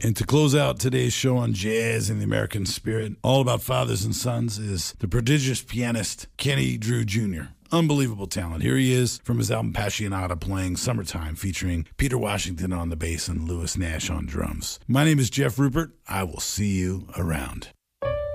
And to close out today's show on Jazz and the American Spirit, all about fathers and sons, is the prodigious pianist Kenny Drew Jr. Unbelievable talent. Here he is from his album Passionata playing Summertime, featuring Peter Washington on the bass and Lewis Nash on drums. My name is Jeff Rupert. I will see you around.